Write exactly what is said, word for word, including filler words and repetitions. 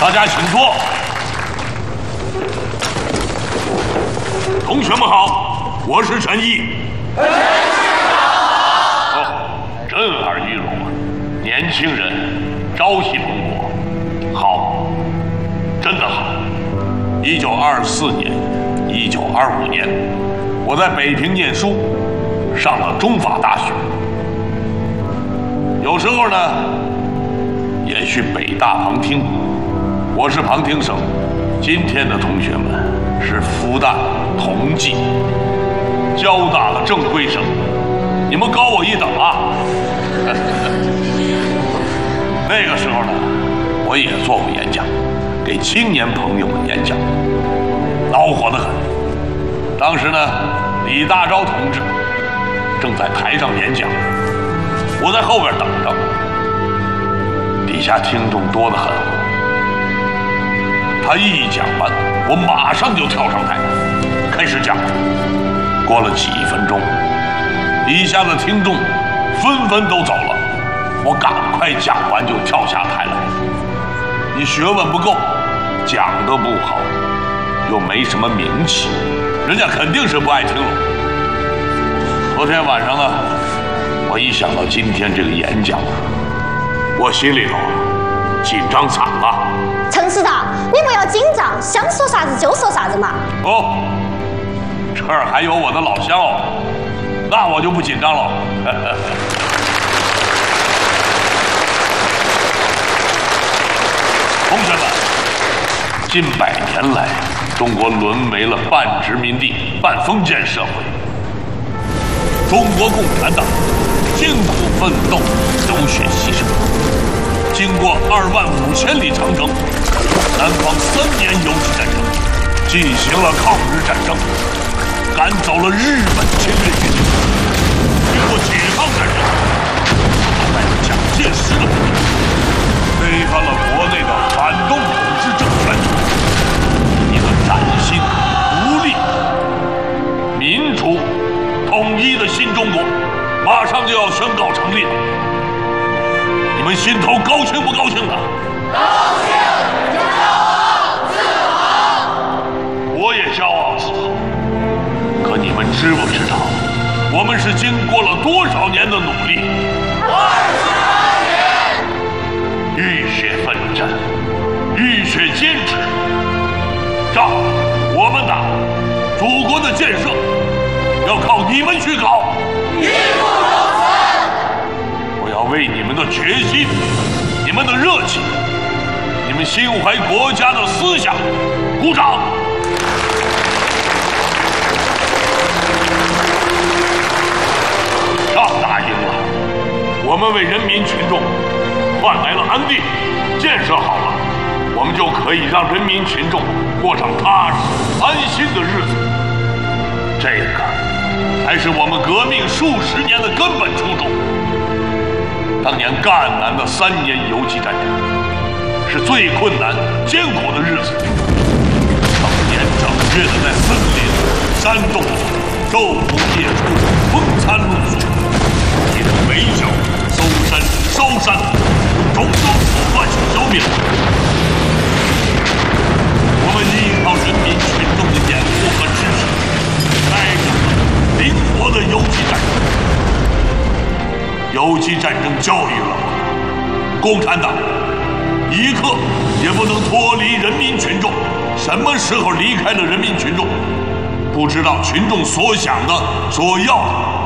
大家请坐。同学们好，我是陈毅。陈市长好。哦，震耳欲聋啊！年轻人朝气蓬勃，好，真的好。一九二四年，一九二五年，我在北平念书，上了中法大学。有时候呢，也去北大旁听。我是旁听生，今天的同学们是复旦、同济、交大的正规生，你们高我一等啊！那个时候呢，我也做过演讲，给青年朋友们演讲，恼火得很。当时呢，李大钊同志正在台上演讲，我在后边等着，底下听众多得很。他一讲完，我马上就跳上台，开始讲。过了几分钟，底下的听众纷纷都走了，我赶快讲完就跳下台来。你学问不够，讲得不好，又没什么名气，人家肯定是不爱听了。昨天晚上呢，我一想到今天这个演讲，我心里头紧张惨了。 陈市长，你不要紧张，想说啥子就说啥子嘛。 哦，这儿还有我的老乡哦，那我就不紧张了。同学们，近百年来，中国沦为了半殖民地半封建社会。中国共产党艰苦奋斗，流血牺牲，经过二万五千里长征，南方三年游击战争，进行了抗日战争，赶走了日本侵略军，经过解放战争，打败了蒋介石的部队，推翻了国内的反动统治政权，一个崭新、独立、民主、统一的新中国马上就要宣告成立了。你们心头高兴不高兴啊？ 高兴，骄傲，自豪。 我也骄傲自豪。可你们知不知道，我们是经过了多少年的努力？ 二十八年。 浴血奋战，浴血坚持，仗我们打，祖国的建设要靠你们去搞。 义不容辞。 我要为你们的决心、你们的热情、你们心怀国家的思想鼓掌。仗打赢了，我们为人民群众换来了安定，建设好了，我们就可以让人民群众过上踏实安心的日子。这个才是我们革命数十年的根本初衷。当年赣南的三年游击战争是最困难、艰苦的日子，整年整月的在森林、山洞中昼伏夜出、风餐露宿，一直围剿、搜山、烧山，种种手段去消灭。我们依靠人民群众的掩护和支持，开展了灵活的游击战争。游击战争教育了我，共产党一刻也不能脱离人民群众。什么时候离开了人民群众，不知道群众所想的、所要的